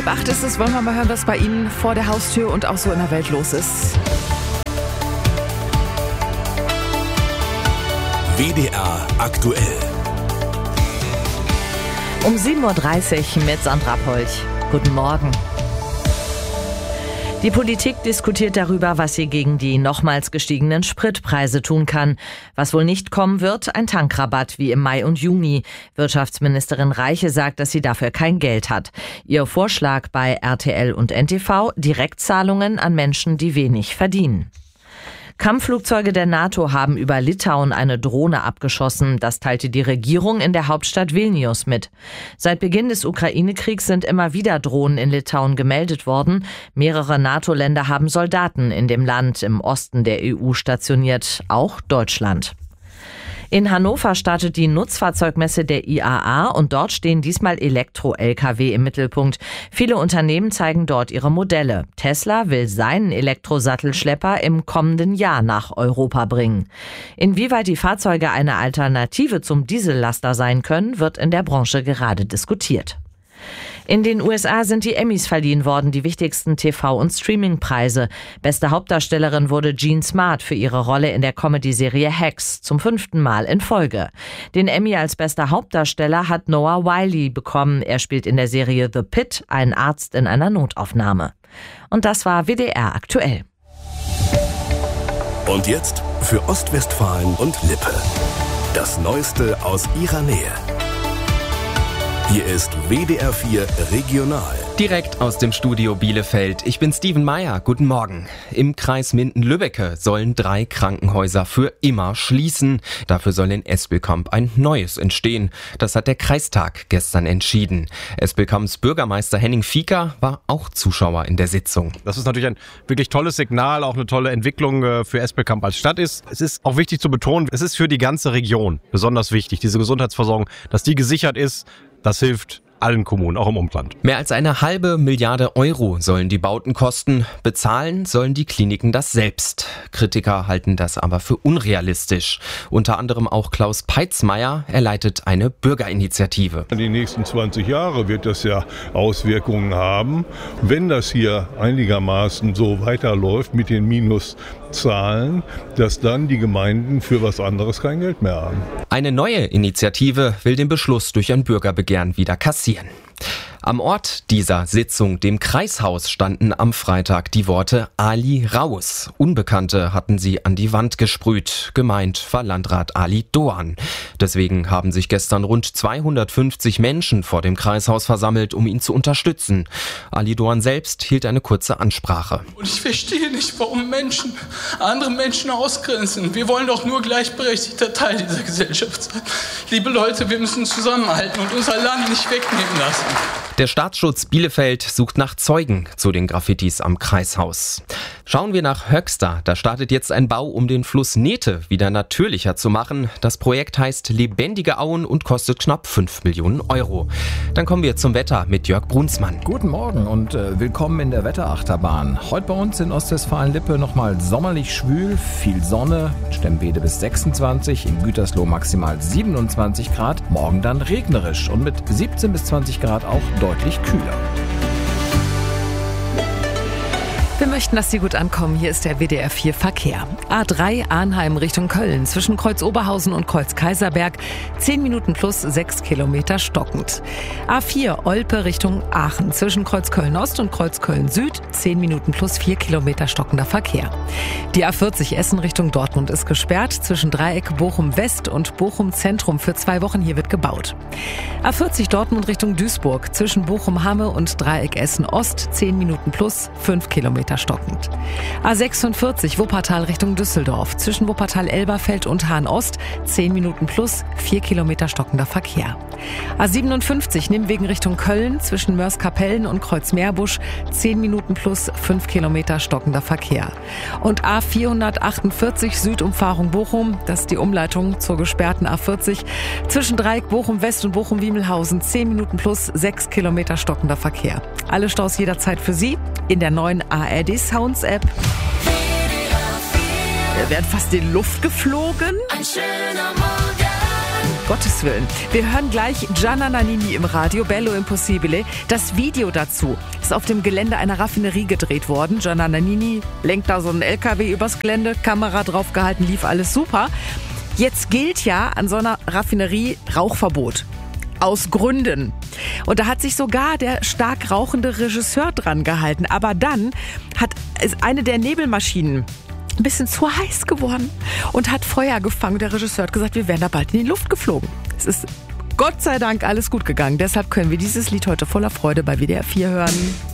7:30 ist es. Wollen wir mal hören, was bei Ihnen vor der Haustür und auch so in der Welt los ist. WDR aktuell. Um 7:30 Uhr mit Sandra Polch. Guten Morgen. Die Politik diskutiert darüber, was sie gegen die nochmals gestiegenen Spritpreise tun kann. Was wohl nicht kommen wird, ein Tankrabatt wie im Mai und Juni. Wirtschaftsministerin Reiche sagt, dass sie dafür kein Geld hat. Ihr Vorschlag bei RTL und NTV: Direktzahlungen an Menschen, die wenig verdienen. Kampfflugzeuge der NATO haben über Litauen eine Drohne abgeschossen. Das teilte die Regierung in der Hauptstadt Vilnius mit. Seit Beginn des Ukraine-Kriegs sind immer wieder Drohnen in Litauen gemeldet worden. Mehrere NATO-Länder haben Soldaten in dem Land im Osten der EU stationiert, auch Deutschland. In Hannover startet die Nutzfahrzeugmesse der IAA und dort stehen diesmal Elektro-Lkw im Mittelpunkt. Viele Unternehmen zeigen dort ihre Modelle. Tesla will seinen Elektrosattelschlepper im kommenden Jahr nach Europa bringen. Inwieweit die Fahrzeuge eine Alternative zum Diesellaster sein können, wird in der Branche gerade diskutiert. In den USA sind die Emmys verliehen worden, die wichtigsten TV- und Streamingpreise. Beste Hauptdarstellerin wurde Jean Smart für ihre Rolle in der Comedy-Serie Hacks, zum 5. Mal in Folge. Den Emmy als bester Hauptdarsteller hat Noah Wyle bekommen. Er spielt in der Serie The Pit einen Arzt in einer Notaufnahme. Und das war WDR aktuell. Und jetzt für Ostwestfalen und Lippe. Das Neueste aus ihrer Nähe. Hier ist WDR 4 Regional. Direkt aus dem Studio Bielefeld. Ich bin Steven Meyer. Guten Morgen. Im Kreis Minden-Lübbecke sollen 3 Krankenhäuser für immer schließen. Dafür soll in Espelkamp ein neues entstehen. Das hat der Kreistag gestern entschieden. Espelkamps Bürgermeister Henning Fieker war auch Zuschauer in der Sitzung. Das ist natürlich ein wirklich tolles Signal, auch eine tolle Entwicklung für Espelkamp als Stadt ist. Es ist auch wichtig zu betonen, es ist für die ganze Region besonders wichtig, diese Gesundheitsversorgung, dass die gesichert ist. Das hilft allen Kommunen, auch im Umland. Mehr als 1,5 Milliarde Euro sollen die Bauten kosten. Bezahlen sollen die Kliniken das selbst. Kritiker halten das aber für unrealistisch. Unter anderem auch Klaus Peitzmeier. Er leitet eine Bürgerinitiative. In den nächsten 20 Jahren wird das ja Auswirkungen haben. Wenn das hier einigermaßen so weiterläuft mit den Minuszahlen, dass dann die Gemeinden für was anderes kein Geld mehr haben. Eine neue Initiative will den Beschluss durch ein Bürgerbegehren wieder kassieren. Am Ort dieser Sitzung, dem Kreishaus, standen am Freitag die Worte Ali raus. Unbekannte hatten sie an die Wand gesprüht. Gemeint war Landrat Ali Doan. Deswegen haben sich gestern rund 250 Menschen vor dem Kreishaus versammelt, um ihn zu unterstützen. Ali Doan selbst hielt eine kurze Ansprache. Und ich verstehe nicht, warum Menschen andere Menschen ausgrenzen. Wir wollen doch nur gleichberechtigter Teil dieser Gesellschaft sein. Liebe Leute, wir müssen zusammenhalten und unser Land nicht wegnehmen lassen. Der Staatsschutz Bielefeld sucht nach Zeugen zu den Graffitis am Kreishaus. Schauen wir nach Höxter. Da startet jetzt ein Bau, um den Fluss Nethe wieder natürlicher zu machen. Das Projekt heißt Lebendige Auen und kostet knapp 5 Millionen Euro. Dann kommen wir zum Wetter mit Jörg Brunsmann. Guten Morgen und willkommen in der Wetterachterbahn. Heute bei uns in Ostwestfalen-Lippe nochmal sommerlich schwül, viel Sonne, Stemmwede bis 26, in Gütersloh maximal 27 Grad. Morgen dann regnerisch und mit 17 bis 20 Grad auch deutlich kühler. Wir möchten, dass Sie gut ankommen. Hier ist der WDR 4 Verkehr. A3 Arnheim Richtung Köln zwischen Kreuz Oberhausen und Kreuz Kaiserberg. 10 Minuten plus 6 Kilometer stockend. A4 Olpe Richtung Aachen zwischen Kreuz Köln Ost und Kreuz Köln Süd. 10 Minuten plus 4 Kilometer stockender Verkehr. Die A40 Essen Richtung Dortmund ist gesperrt zwischen Dreieck Bochum West und Bochum Zentrum für 2 Wochen. Hier wird gebaut. A40 Dortmund Richtung Duisburg zwischen Bochum Hamme und Dreieck Essen Ost. 10 Minuten plus 5 Kilometer stockend. A46 Wuppertal Richtung Düsseldorf zwischen Wuppertal-Elberfeld und Hahn-Ost 10 Minuten plus 4 Kilometer stockender Verkehr. A57 Nimwegen Richtung Köln zwischen Mörs-Kapellen und Kreuz-Meerbusch 10 Minuten plus 5 Kilometer stockender Verkehr. Und A448 Südumfahrung Bochum, das ist die Umleitung zur gesperrten A40 zwischen Dreieck Bochum West und Bochum Wiemelhausen 10 Minuten plus 6 Kilometer stockender Verkehr. Alle Staus jederzeit für Sie in der neuen ARD Sounds App. Wir werden fast in die Luft geflogen. Ein schöner Morgen. Gottes Willen. Wir hören gleich Gianna Nannini im Radio, Bello Impossibile. Das Video dazu ist auf dem Gelände einer Raffinerie gedreht worden. Gianna Nannini lenkt da so einen LKW übers Gelände, Kamera drauf gehalten, lief alles super. Jetzt gilt ja an so einer Raffinerie Rauchverbot. Aus Gründen. Und da hat sich sogar der stark rauchende Regisseur dran gehalten. Aber dann ist eine der Nebelmaschinen ein bisschen zu heiß geworden und hat Feuer gefangen. Der Regisseur hat gesagt, wir wären da bald in die Luft geflogen. Es ist Gott sei Dank alles gut gegangen. Deshalb können wir dieses Lied heute voller Freude bei WDR 4 hören.